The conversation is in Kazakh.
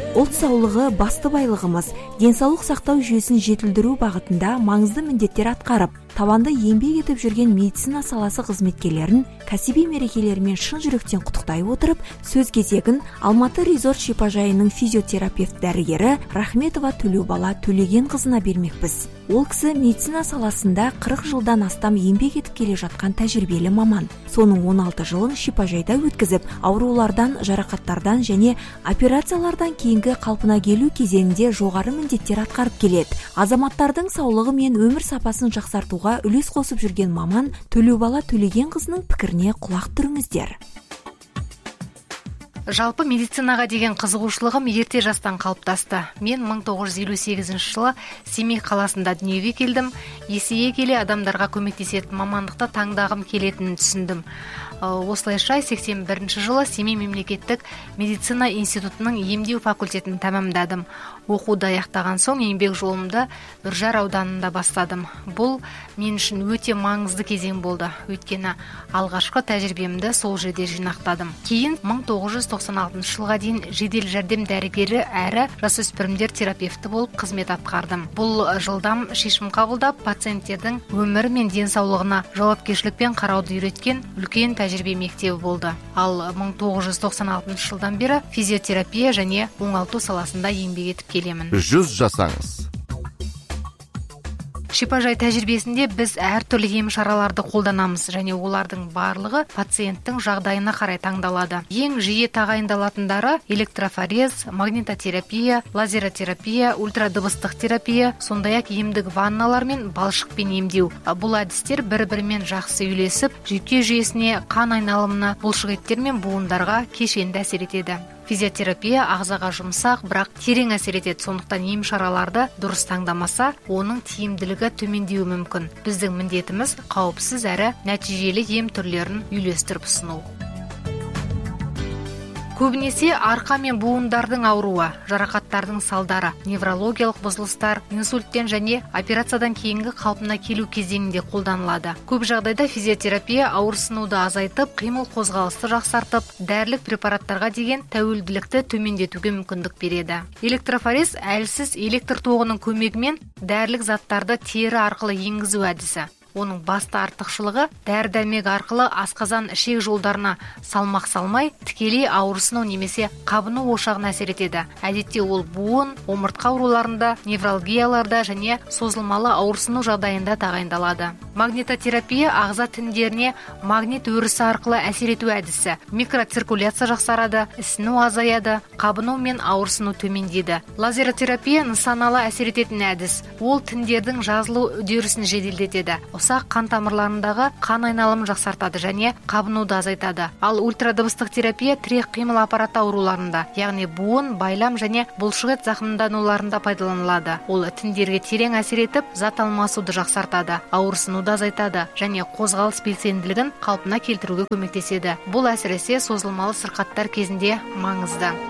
Ұлт саулығы басты байлығымыз. Денсаулық сақтау жүйесін жетілдіру бағытында маңызды міндеттер атқарып, табанды еңбек етіп жүрген медицина саласы қызметкерлерін кәсіби мерекелерімен шын жүректен құттықтай отырып, сөз кезегін Алматы Резорт шипажайының физиотерапевт дәрігері Рахметова Төлеубала Төлегенқызына бермекпіз. Ол кісі медицина саласында 40 жылдан астам еңбек етіп келе жатқан тәжірибелі маман. Соның 16 жылын шипажайда өткізіп, аурулардан, жарақаттардан және операциялардан кейінгі қалпына келу кезеңінде жоғары міндеттер атқарып келеді. Азаматтардың саулығы мен өмір сапасын жақсартуға үлес қосып жүрген маман Төлеубала Төлегенқызының пікіріне құлақ түріңіздер. Жалпы медицинаға деген қызығушылығым ерте жастан қалыптасты. Мен 1958 жылы Семей қаласында дүниеге келдім. Есейе келе адамдарға көмектесетін мамандықты таңдағым келетінін түсіндім. Осылайша 81 жылы Семей мемлекеттік медицина институтының емдеу факультетін тәмамдадым. Оқуды аяқтаған соң еңбек жолымды Үржар ауданында бастадым. Бұл мен үшін өте маңызды кезең болды. Өйткені алғашқы тәжірибемді сол жерде жинақтадым. Кейін 1996 жылға дейін жедел жәрдем дәрігері әрі жасөспірімдер терапевті болып қызмет атқардым. Бұл жылдам шешім қабылдап, пациенттердің өмірі мен денсаулығына жауапкершілікпен қарауды үйреткен үлкен тәжірибе мектебі болды. Ал 1996 жылдан бері физиотерапия және оңалту саласында еңбек етіп келемін. 100 жасаңыз. Шипажай тәжірибесінде біз әртүрлі ем шараларды қолданамыз және олардың барлығы пациенттің жағдайына қарай таңдалады. Ең жиі тағайындалатындары электрофорез, магнитотерапия, лазеротерапия, ультрадыбыстық терапия, сондай-ақ емдік ванналар мен балшықпен емдеу. Бұл әдістер бір-бірімен жақсы үйлесіп, жүйке жүйесіне, қан айналымына, бұлшықеттер мен буындарға кешенді әсер етеді. Физиотерапия ағзаға жұмсақ, бірақ терең әсер етеді. Сондықтан ем шараларды дұрыс таңдамаса, оның тиімділігі төмендеуі мүмкін. Біздің міндетіміз қауіпсіз әрі нәтижелі ем түрлерін үйлестіріп ұсыну. Көбінесе арқа мен буындардың ауруы, жарақаттардың салдары, неврологиялық бұзылыстар, инсульттен және операциядан кейінгі қалпына келу кезеңінде қолданылады. Көп жағдайда физиотерапия ауырсынуды азайтып, қимыл қозғалысты жақсартып, дәрілік препараттарға деген тәуелділікті төмендетуге мүмкіндік береді. Электрофорез әлсіз электр тоғының көмегімен дәрілік заттарды тері арқылы енгізу әдісі. Оның басты артықшылығы дәрі-дәрмек арқылы асқазан ішек жолдарына салмақ салмай, тікелей ауырсыну немесе қабыну ошағына әсер етеді. Әдетте ол буын, омыртқа ауруларында, невралгияларда және созылмалы ауырсыну жағдайында тағайындалады. Магнитотерапия ағза тіндеріне магнит өрісі арқылы әсер ету әдісі. Микроциркуляция жақсарады, ісіну азаяды, қабыну мен ауырсыну төмендейді. Лазеротерапия нысаналы әсер ететін әдіс. Ол тіндердің жазылу үдерісін жеделдетеді. Ұсақ қан тамырларындағы қан айналымын жақсартады және қабынуды азайтады. Ал ультрадыбыстық терапия тірек қимыл аппараты ауруларында, яғни буын, байлам және бұлшықет зақымдануларында пайдаланылады. Ол тіндерге терең әсер етіп, зат алмасуды жақсартады, ауырсынуды азайтады және қозғалыс белсенділігін қалпына келтіруге көмектеседі. Бұл әсіресе созылмалы сырқаттар кезінде маңызды.